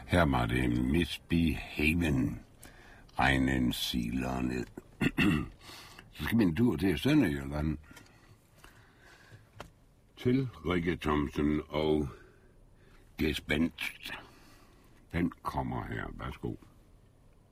Her var det Misbehaven. Regnen siler ned. Så skal vi en tur til Sønderjylland. Til Rikke Thomsen og Gespenst. Den kommer her. Værsgo.